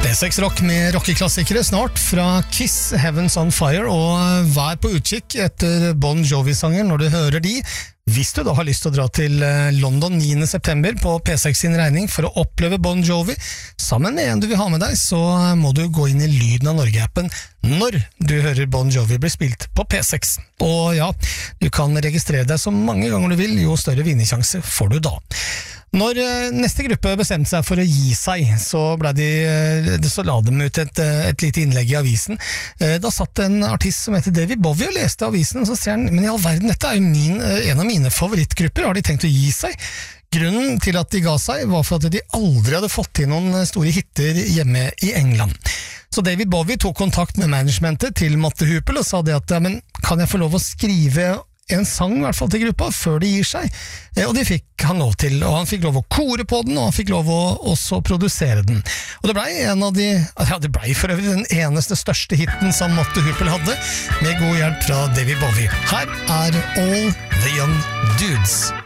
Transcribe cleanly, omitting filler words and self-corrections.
P6 Rock med rockeklassikere snart fra Kiss, Heaven's on Fire, og vær på utkikk etter Bon Jovi-sanger når du hører de. Hvis du da har lyst til å dra til London 9. september på P6 sin regning for å oppleve Bon Jovi, sammen med en du vil ha med deg, så må du gå inn i Lyden av Norge-appen når du hører Bon Jovi bli spilt på P6. Og ja, du kan registrere deg så mange ganger du vil, jo større vinnersjanse får du da. Når neste gruppe bestemte seg for å gi seg, så la de ut et lite innlegg i avisen. Da satt en artist som heter David Bowie og leste avisen, og så sier han, men i all verden, dette er jo en av mine favorittgrupper, har de tenkt å gi seg? Grunnen til at de ga seg var for at de aldri hadde fått til noen store hitter hjemme i England. Så David Bowie tok kontakt med managementet til Matte Hupel og sa det at, men kan jeg få lov å skrive en sang i hvert fall til gruppa før de gir seg, og det fikk han lov til, og han fikk lov å kore på den, og han fikk lov å også produsere den, og det ble for øvrig den eneste største hitten som Matte Hupel hadde, med god hjelp fra David Bowie. Her er All the Young Dudes.